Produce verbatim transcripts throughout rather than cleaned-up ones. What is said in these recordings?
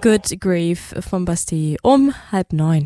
Good Grief von Bastille um halb neun.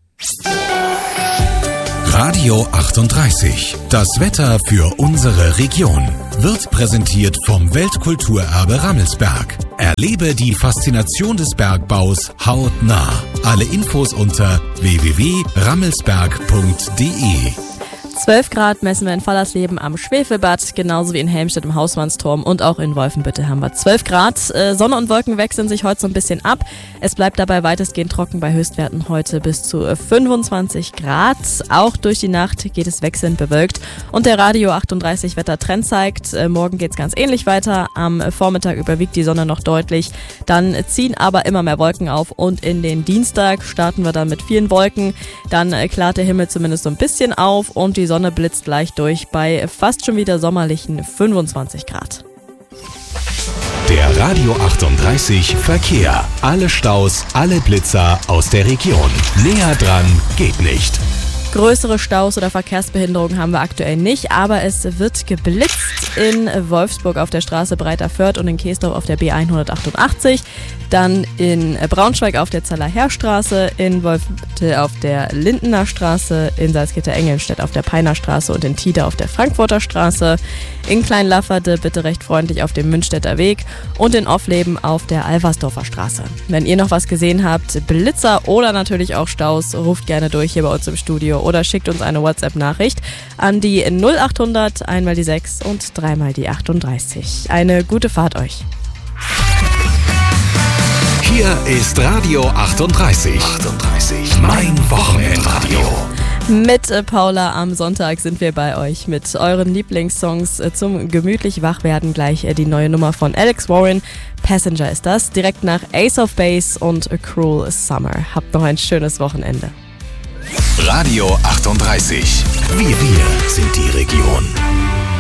Radio achtunddreißig. Das Wetter für unsere Region wird präsentiert vom Weltkulturerbe Rammelsberg. Erlebe die Faszination des Bergbaus hautnah. Alle Infos unter w w w punkt rammelsberg punkt d e. zwölf Grad messen wir in Fallersleben am Schwefelbad, genauso wie in Helmstedt im Hausmannsturm und auch in Wolfenbüttel haben wir zwölf Grad. Äh, Sonne und Wolken wechseln sich heute so ein bisschen ab. Es bleibt dabei weitestgehend trocken bei Höchstwerten heute bis zu fünfundzwanzig Grad. Auch durch die Nacht geht es wechselnd bewölkt und der Radio achtunddreißig Wettertrend zeigt, äh, morgen geht es ganz ähnlich weiter. Am Vormittag überwiegt die Sonne noch deutlich, dann ziehen aber immer mehr Wolken auf und in den Dienstag starten wir dann mit vielen Wolken. Dann äh, klart der Himmel zumindest so ein bisschen auf und die Die Sonne blitzt leicht durch bei fast schon wieder sommerlichen fünfundzwanzig Grad. Der Radio achtunddreißig Verkehr. Alle Staus, alle Blitzer aus der Region. Näher dran geht nicht. Größere Staus oder Verkehrsbehinderungen haben wir aktuell nicht, aber es wird geblitzt in Wolfsburg auf der Straße Breiter Förth und in Keesdorf auf der B hundertachtundachtzig. Dann in Braunschweig auf der Zeller-Herr-Straße, in Wolfenbüttel auf der Lindener Straße, in Salzgitter-Engelnstedt auf der Peiner Straße und in Tida auf der Frankfurter Straße, in Kleinlafferte bitte recht freundlich auf dem Münstetter Weg und in Offleben auf der Alversdorfer Straße. Wenn ihr noch was gesehen habt, Blitzer oder natürlich auch Staus, ruft gerne durch hier bei uns im Studio oder schickt uns eine WhatsApp-Nachricht an die null achthundert, einmal die sechs und dreimal die achtunddreißig. Eine gute Fahrt euch. Hier ist Radio achtunddreißig. achtunddreißig. Mein Wochenendradio. Mit Paula am Sonntag sind wir bei euch mit euren Lieblingssongs zum gemütlich Wachwerden. Gleich die neue Nummer von Alex Warren. Passenger ist das. Direkt nach Ace of Base und A Cruel Summer. Habt noch ein schönes Wochenende. Radio achtunddreißig. Wir, wir sind die Region.